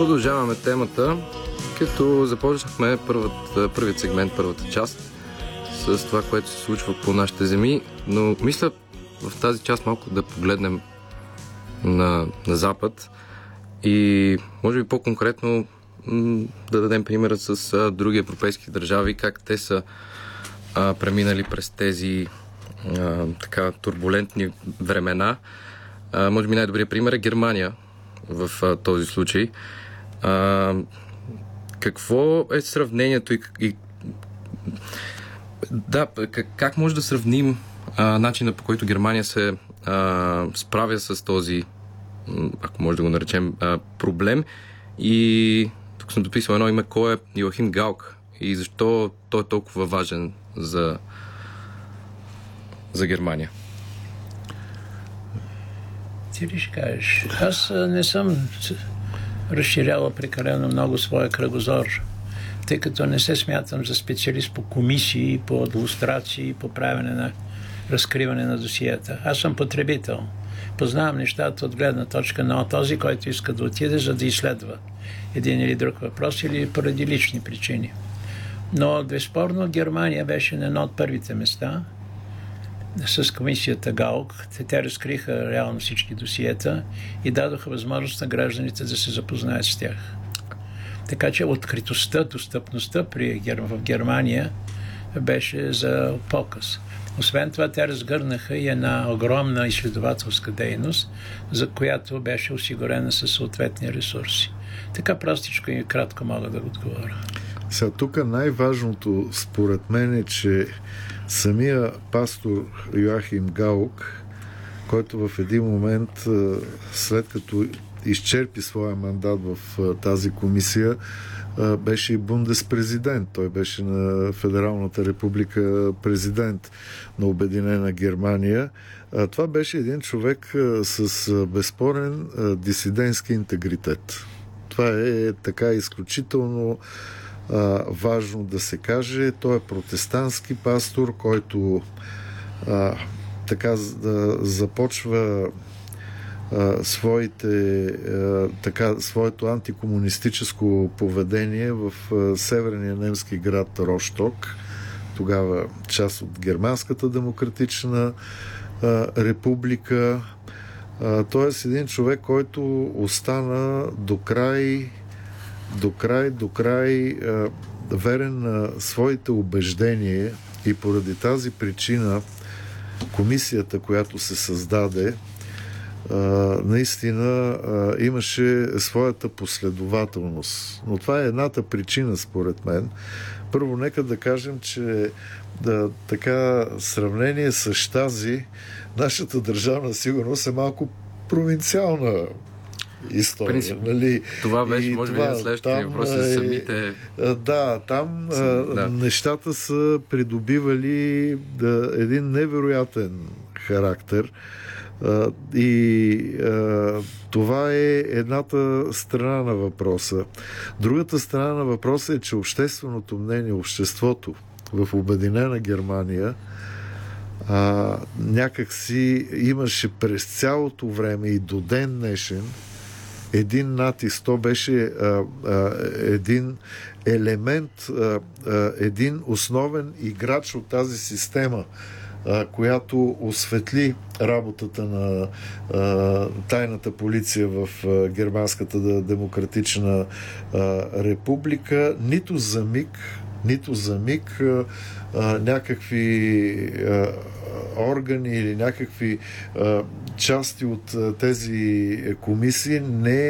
Продължаваме темата, като започнахме първият сегмент, първата част с това, което се случва по нашите земи, но мисля в тази част малко да погледнем на Запад и може би по-конкретно да дадем примера с други европейски държави, как те са преминали през тези така турбулентни времена. Може би най-добрият пример е Германия в този случай. Какво е сравнението и да, как може да сравним начина, по който Германия се справя с този, ако може да го наречем, проблем, и тук съм дописал едно име, кой е Йоахим Галк и защо той е толкова важен за Германия? Ти ли ще кажеш? Аз не съм разширяла прекалено много своя кръгозор, тъй като не се смятам за специалист по комисии, по лустрации, по правене на разкриване на досиета. Аз съм потребител. Познавам нещата от гледна точка на този, който иска да отиде, за да изследва един или друг въпрос или поради лични причини. Но безспорно Германия беше на едно от първите места с комисията Галк. Те разкриха реално всички досиета и дадоха възможност на гражданите да се запознаят с тях. Така че откритостта, достъпността в Германия беше за показ. Освен това, те разгърнаха и една огромна изследователска дейност, за която беше осигурена със съответни ресурси. Така простичко и кратко мога да отговоря. Сега тук най-важното според мен е, че самия пастор Йоахим Галк, който в един момент, след като изчерпи своя мандат в тази комисия, беше и бундеспрезидент. Той беше на Федералната република президент на Обединена Германия. Това беше един човек с безспорен дисидентски интегритет. Това е така изключително важно да се каже. Той е протестантски пастор, който така започва своето антикомунистическо поведение в северния немски град Рошток, тогава част от Германската демократична република. Тоест един човек, който остана до край верен на своите убеждения, и поради тази причина комисията, която се създаде, наистина имаше своята последователност. Но това е едната причина, според мен. Първо, нека да кажем, че така сравнение с Щази, нашата държавна сигурност е малко провинциална история. Принцип, нали? Това беше, може би, на следващия въпрос за самите... там нещата са придобивали един невероятен характер. Това е едната страна на въпроса. Другата страна на въпроса е, че общественото мнение, обществото в Обединена Германия някак си имаше през цялото време и до ден днешен един натиск. То беше един елемент, един основен играч от тази система, която осветли работата на тайната полиция в Германската демократична република. Нито за миг някакви органи или някакви части от тези комисии не